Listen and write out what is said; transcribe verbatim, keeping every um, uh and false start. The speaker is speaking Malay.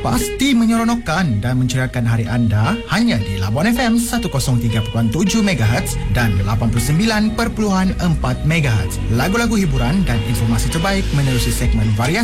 Pasti menyeronokkan dan menceriakan hari anda hanya di Labuan F M seratus tiga perpuluhan tujuh megahertz dan lapan puluh sembilan perpuluhan empat megahertz. Lagu-lagu hiburan dan informasi terbaik menerusi segmen variasi